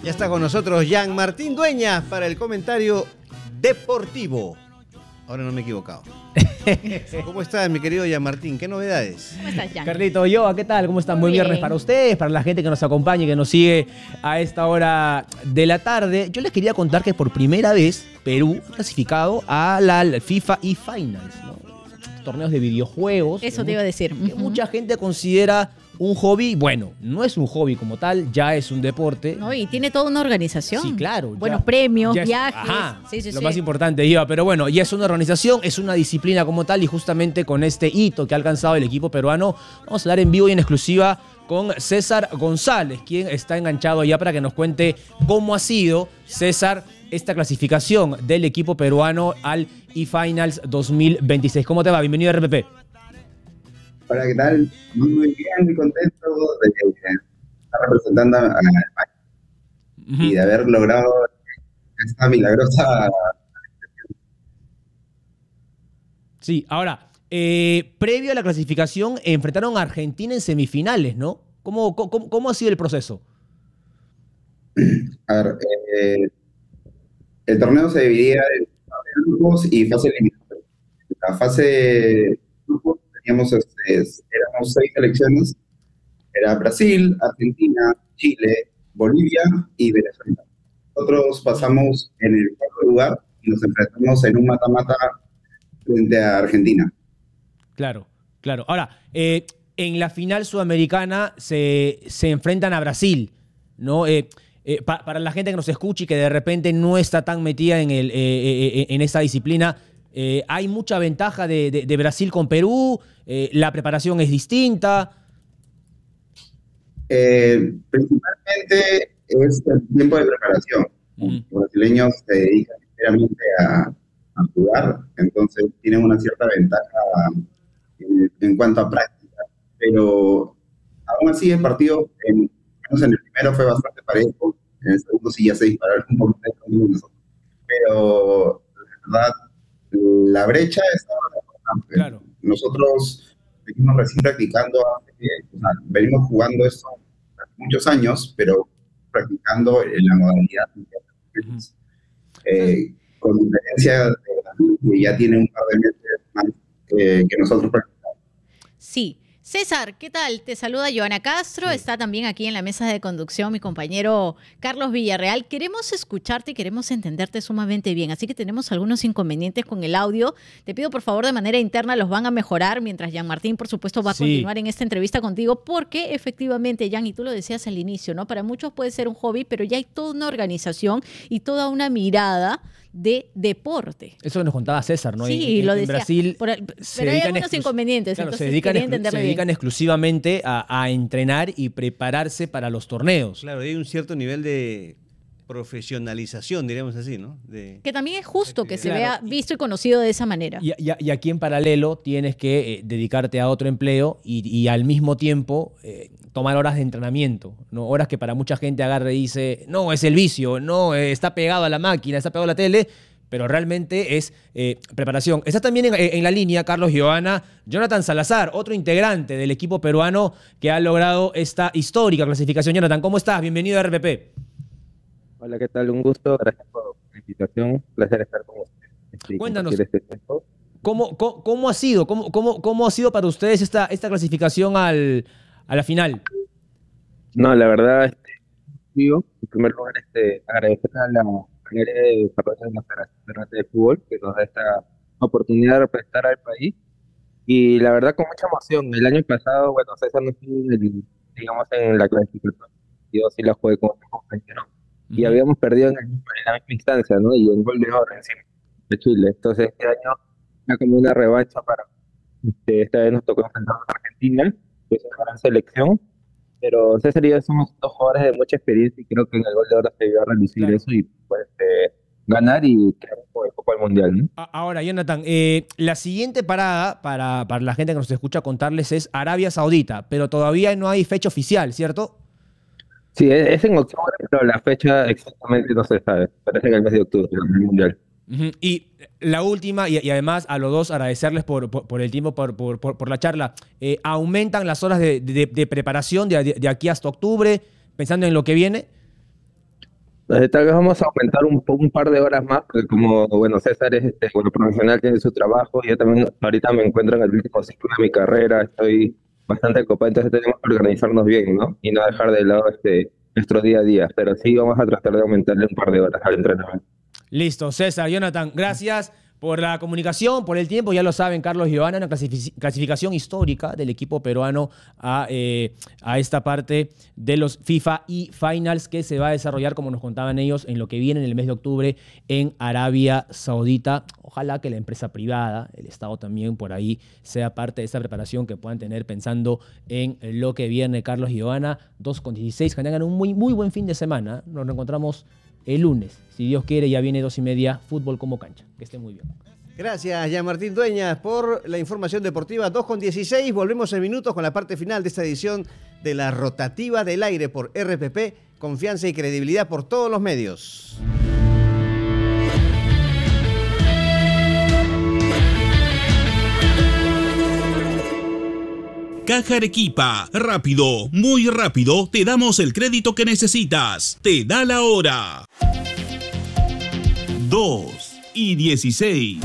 Ya está con nosotros Jean Martín Dueñas para el comentario deportivo. Ahora no me he equivocado. ¿Cómo estás, mi querido Jean Martín? ¿Qué novedades? ¿Cómo estás, Jean? Carlito, yo, ¿qué tal? ¿Cómo están? Muy Buen viernes bien. para ustedes, para la gente que nos acompaña y que nos sigue a esta hora de la tarde. Yo les quería contar que por primera vez Perú ha clasificado a la FIFA eFinals, ¿no? Torneos de videojuegos. Eso te iba a decir. Que mucha gente considera un hobby. Bueno, no es un hobby como tal, ya es un deporte. No, y tiene toda una organización. Sí, claro. Buenos premios, ya es- viajes. Ajá, Sí, lo más importante, Iva. Pero bueno, ya es una organización, es una disciplina como tal y justamente con este hito que ha alcanzado el equipo peruano, vamos a hablar en vivo y en exclusiva con César González, quien está enganchado ya para que nos cuente cómo ha sido, César, esta clasificación del equipo peruano al eFinals 2026. ¿Cómo te va? Bienvenido a RPP. Hola, ¿qué tal? Muy bien, muy contento de estar representando al país y de haber logrado esta milagrosa. Sí, ahora, previo a la clasificación, enfrentaron a Argentina en semifinales, ¿no? ¿Cómo ha sido el proceso? A ver, el torneo se dividía en grupos y fase eliminatoria. La fase de grupos teníamos, éramos 6 selecciones, era Brasil, Argentina, Chile, Bolivia y Venezuela. Nosotros pasamos en el cuarto lugar y nos enfrentamos en un mata-mata frente a Argentina. Claro, claro. Ahora, en la final sudamericana se enfrentan a Brasil, ¿no? Para la gente que nos escucha y que de repente no está tan metida en esa disciplina, hay mucha ventaja de Brasil con Perú, la preparación es distinta. Principalmente es el tiempo de preparación. Los brasileños se dedican enteramente a jugar, entonces tienen una cierta ventaja en cuanto a práctica. Pero aún así el partido, menos en el primero fue bastante parejo, en el segundo sí ya se dispararon un poco más, pero la verdad, la brecha estaba bastante. Claro. Nosotros venimos recién practicando, venimos jugando esto hace muchos años, pero practicando en la modalidad con diferencia de Brasil, que ya tiene un par de meses más que nosotros practicamos. Sí. César, ¿qué tal? Te saluda Joana Castro. Está también aquí en la mesa de conducción mi compañero Carlos Villarreal. Queremos escucharte y queremos entenderte sumamente bien, así que tenemos algunos inconvenientes con el audio. Te pido, por favor, de manera interna los van a mejorar, mientras Jean Martín, por supuesto, va a continuar en esta entrevista contigo, porque efectivamente, Jean, y tú lo decías al inicio, ¿no? Para muchos puede ser un hobby, pero ya hay toda una organización y toda una mirada de deporte. Eso que nos contaba César, ¿no? Sí, lo decía. En Brasil Pero hay algunos inconvenientes, claro, entonces se dedican quería entenderme bien. exclusivamente a entrenar y prepararse para los torneos. Claro, hay un cierto nivel de profesionalización, diríamos así, ¿no? Que también es justo que se Claro. vea visto y conocido de esa manera. Y aquí en paralelo tienes que dedicarte a otro empleo y al mismo tiempo tomar horas de entrenamiento, ¿no? Horas que para mucha gente agarra y dice, no, es el vicio, no, está pegado a la máquina, está pegado a la tele, pero realmente es preparación. Está también en la línea, Carlos Joana, Jonathan Salazar, otro integrante del equipo peruano que ha logrado esta histórica clasificación. Jonathan, ¿cómo estás? Bienvenido a RPP. Hola, ¿qué tal? Un gusto, gracias por la invitación, un placer estar con ustedes. Cuéntanos. Este tiempo. ¿Cómo ha sido? ¿Cómo ha sido para ustedes esta clasificación a la final? No, la verdad, digo, en primer lugar, agradecer a la Secretaría de Desarrollo de la Federación Peruana de Fútbol que nos da esta oportunidad de representar al país. Y la verdad, con mucha emoción. El año pasado, bueno, César no estuvo digamos, en la clasificación. Yo sí la jugué con otro compañero. Y habíamos perdido en la misma instancia, ¿no? Y un gol de oro encima de Chile. Entonces, este año era como una revancha para. Esta vez nos tocó enfrentar a Argentina, que es una gran selección. Pero César y yo somos dos jugadores de mucha experiencia y creo que en el gol de oro se iba a reducir Claro. eso y pues, ganar y quedar con el Copa del Mundial, ¿no? Ahora, Jonathan, la siguiente parada para la gente que nos escucha contarles es Arabia Saudita, pero todavía no hay fecha oficial, ¿cierto? Sí, es en octubre, pero la fecha exactamente no se sabe. Parece en el mes de octubre, el Mundial. Y la última, y además a los dos agradecerles por el tiempo, por la charla. ¿Aumentan las horas de preparación de aquí hasta octubre, pensando en lo que viene? Tal vez vamos a aumentar un par de horas más, porque como, bueno, César es profesional, tiene su trabajo, y yo también ahorita me encuentro en el último ciclo de mi carrera, estoy bastante ocupado, entonces tenemos que organizarnos bien, ¿no? Y no dejar de lado nuestro día a día, pero sí vamos a tratar de aumentarle un par de horas al entrenamiento. Listo, César, Jonathan, gracias por la comunicación, por el tiempo. Ya lo saben, Carlos y Giovanna, una clasificación histórica del equipo peruano a esta parte de los FIFA eFinals que se va a desarrollar, como nos contaban ellos, en lo que viene en el mes de octubre en Arabia Saudita. Ojalá que la empresa privada, el Estado también por ahí, sea parte de esta preparación que puedan tener pensando en lo que viene. Carlos y Giovanna, 2:16, que tengan un muy buen fin de semana. Nos reencontramos el lunes, si Dios quiere. Ya viene 2:30, fútbol como cancha. Que esté muy bien. Gracias, Jean-Martín Dueñas, por la información deportiva. 2:16, volvemos en minutos con la parte final de esta edición de la Rotativa del Aire por RPP. Confianza y credibilidad por todos los medios. Caja Arequipa, rápido, muy rápido, te damos el crédito que necesitas. Te da la hora. 2:16.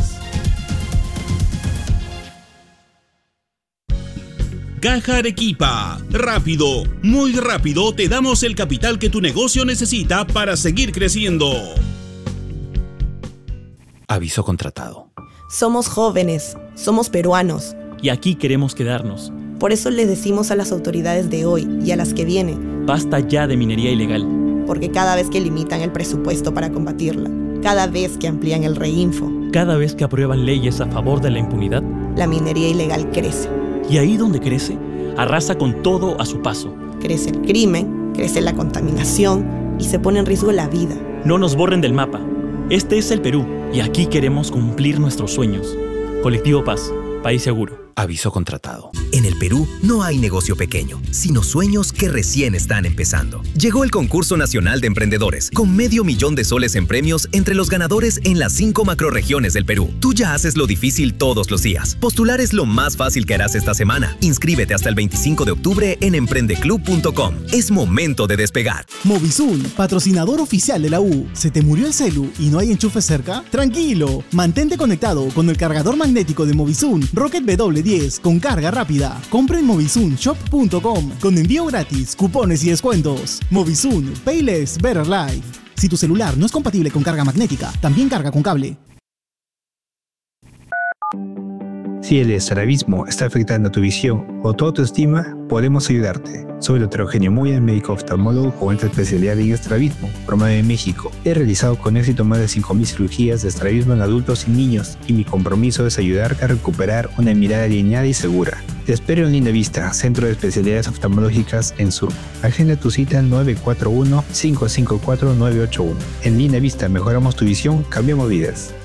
Caja Arequipa, rápido, muy rápido, te damos el capital que tu negocio necesita para seguir creciendo. Aviso contratado. Somos jóvenes, somos peruanos. Y aquí queremos quedarnos. Por eso les decimos a las autoridades de hoy y a las que vienen: basta ya de minería ilegal. Porque cada vez que limitan el presupuesto para combatirla, cada vez que amplían el reinfo, cada vez que aprueban leyes a favor de la impunidad, la minería ilegal crece. Y ahí donde crece, arrasa con todo a su paso. Crece el crimen, crece la contaminación y se pone en riesgo la vida. No nos borren del mapa. Este es el Perú y aquí queremos cumplir nuestros sueños. Colectivo Paz, país seguro. Aviso contratado. En el Perú no hay negocio pequeño, sino sueños que recién están empezando. Llegó el Concurso Nacional de Emprendedores, con $500,000 de soles en premios entre los ganadores en las 5 macrorregiones del Perú. Tú ya haces lo difícil todos los días. Postular es lo más fácil que harás esta semana. Inscríbete hasta el 25 de octubre en emprendeclub.com. Es momento de despegar. Movisun, patrocinador oficial de la U. ¿Se te murió el celu y no hay enchufe cerca? Tranquilo, mantente conectado con el cargador magnético de Movisun Rocket W10 con carga rápida. Compra en movisunshop.com con envío gratis, cupones y descuentos. Movisun, Payless Better Life. Si tu celular no es compatible con carga magnética, también carga con cable. Si el estrabismo está afectando tu visión o tu autoestima, podemos ayudarte. Soy el Dr. Eugenio Moya, médico oftalmólogo con alta especialidad en estrabismo, promueve en México. He realizado con éxito más de 5.000 cirugías de estrabismo en adultos y niños, y mi compromiso es ayudarte a recuperar una mirada alineada y segura. Te espero en Linda Vista, Centro de Especialidades Oftalmológicas en Sur. Agenda tu cita al 941-554-981. En Linda Vista mejoramos tu visión, cambiamos vidas.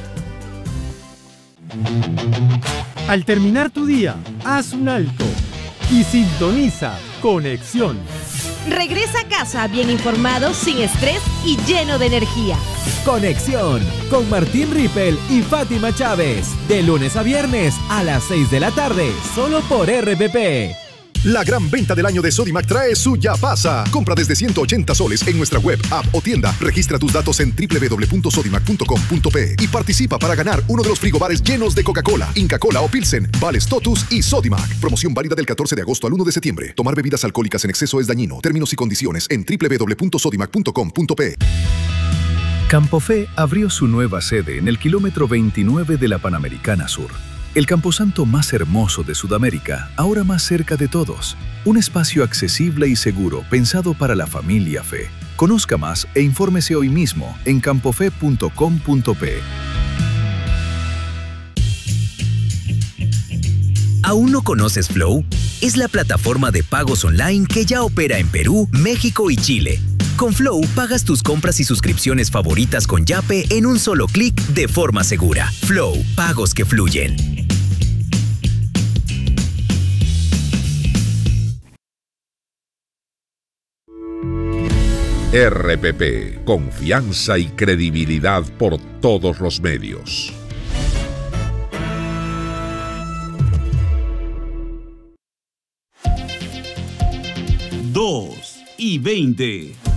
Al terminar tu día, haz un alto y sintoniza Conexión. Regresa a casa bien informado, sin estrés y lleno de energía. Conexión con Martín Rippel y Fátima Chávez. De lunes a viernes a las 6 de la tarde, solo por RPP. La gran venta del año de Sodimac trae su Ya Pasa. Compra desde 180 soles en nuestra web, app o tienda. Registra tus datos en www.sodimac.com.pe y participa para ganar uno de los frigobares llenos de Coca-Cola, Inca Kola o Pilsen, Vales Totus y Sodimac. Promoción válida del 14 de agosto al 1 de septiembre. Tomar bebidas alcohólicas en exceso es dañino. Términos y condiciones en www.sodimac.com.pe. Campofe abrió su nueva sede en el kilómetro 29 de la Panamericana Sur. El camposanto más hermoso de Sudamérica, ahora más cerca de todos. Un espacio accesible y seguro pensado para la familia Fe. Conozca más e infórmese hoy mismo en campofe.com.pe. ¿Aún no conoces Flow? Es la plataforma de pagos online que ya opera en Perú, México y Chile. Con Flow pagas tus compras y suscripciones favoritas con Yape en un solo clic de forma segura. Flow, pagos que fluyen. RPP, confianza y credibilidad por todos los medios. Dos y 20.